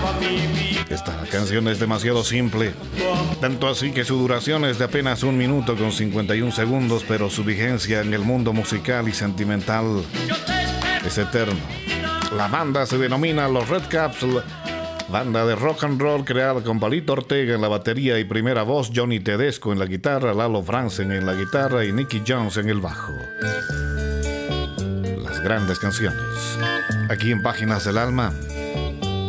Esta canción es demasiado simple, tanto así que su duración es de apenas 1 minuto con 51 segundos, pero su vigencia en el mundo musical y sentimental es eterno. La banda se denomina Los Redcaps, banda de rock and roll creada con Palito Ortega en la batería y primera voz, Johnny Tedesco en la guitarra, Lalo Franzen en la guitarra y Nicky Jones en el bajo. Las grandes canciones, aquí en Páginas del Alma.